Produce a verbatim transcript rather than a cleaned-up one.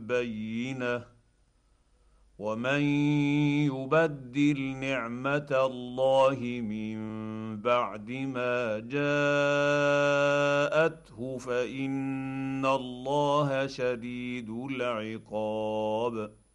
بالبينه ومن يبدل نعمه الله من بعد ما جاءته فان الله شديد العقاب.